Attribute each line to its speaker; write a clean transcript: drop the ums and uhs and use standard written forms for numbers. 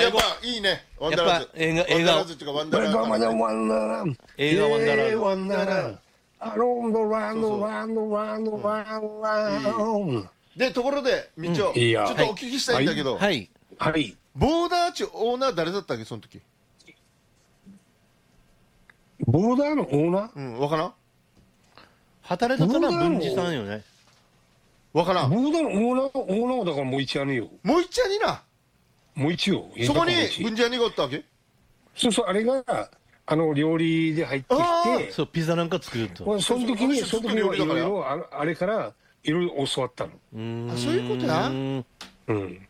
Speaker 1: やっぱいいね。ワンダラーズ。
Speaker 2: 映画
Speaker 1: ワンダラーズっていうかワンダラーズ。
Speaker 3: ワンダラー。
Speaker 2: 映画ワンダラーズ。
Speaker 3: ワンダラー。アロンドランドランドランドランラン。
Speaker 1: で、ところで、みちお、ちょっとお聞きしたいんだけど、
Speaker 2: はい。
Speaker 3: はい。
Speaker 1: ボーダーチオーナー誰だったっけ、その時。
Speaker 3: ボーダーのオーナー？
Speaker 1: うん、わからん。
Speaker 2: 働いてたのは文治さんよね。
Speaker 1: わからん。
Speaker 3: ボーダーのオーナーはだからもう一やねよ。
Speaker 1: もう一やにな。
Speaker 3: もう一よ。
Speaker 1: そこに文治屋にがおったわけ？
Speaker 3: そうそう、あれが、料理で入ってきて、
Speaker 2: そう、ピザなんか作ると。
Speaker 3: その時にはいろいろ、あれから、いろいろ教わったの。
Speaker 1: あ、そういうことや。
Speaker 3: うん。